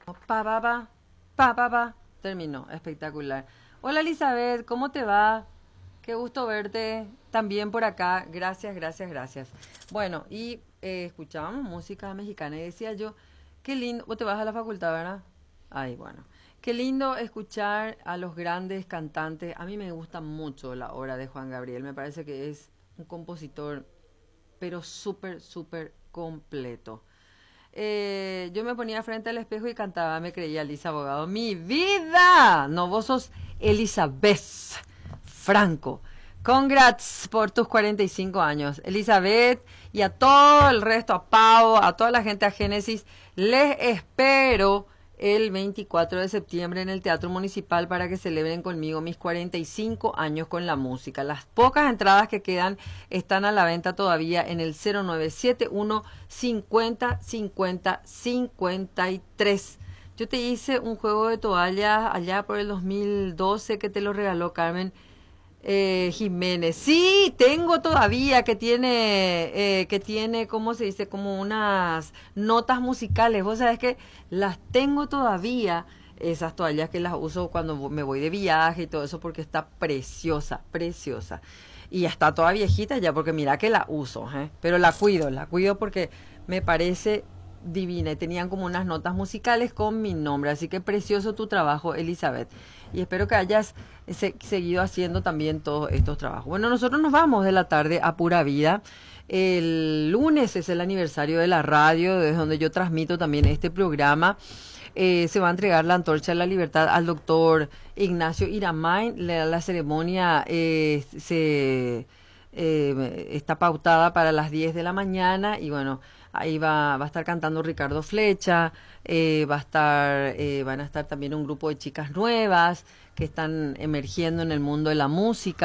Pa, pa, pa, pa, pa, pa. Terminó, espectacular. Hola Elizabeth, ¿cómo te va? Qué gusto verte también por acá. Gracias, gracias, gracias. Bueno, y escuchábamos música mexicana y decía yo, qué lindo, vos te vas a la facultad, ¿verdad? Ay, bueno. Qué lindo escuchar a los grandes cantantes. A mí me gusta mucho la obra de Juan Gabriel. Me parece que es un compositor, pero súper, súper completo. Yo me ponía frente al espejo y cantaba, me creía Elisa Abogado. ¡Mi vida! No, vos sos Elizabeth Franco. Congrats por tus 45 años, Elizabeth, y a todo el resto, a Pau, a toda la gente a Génesis, les espero el 24 de septiembre en el Teatro Municipal para que celebren conmigo mis 45 años con la música. Las pocas entradas que quedan están a la venta todavía en el 0971 50 50 53. Yo te hice un juego de toallas allá por el 2012 que te lo regaló Carmen Jiménez. Sí, tengo todavía que tiene, ¿cómo se dice? Como unas notas musicales. Vos sabés que las tengo todavía, esas toallas que las uso cuando me voy de viaje y todo eso, porque está preciosa, preciosa. Y ya está toda viejita ya, porque mira que la uso, ¿eh? Pero la cuido porque me parece divina y tenían como unas notas musicales con mi nombre, así que precioso tu trabajo, Elizabeth, y espero que hayas seguido haciendo también todos estos trabajos. Bueno, nosotros nos vamos de la tarde a Pura Vida. El lunes es el aniversario de la radio, desde donde yo transmito también este programa. Se va a entregar la antorcha de la libertad al doctor Ignacio Iramain. La ceremonia está pautada para las 10 de la mañana y bueno, ahí va a estar cantando Ricardo Flecha, van a estar también un grupo de chicas nuevas que están emergiendo en el mundo de la música.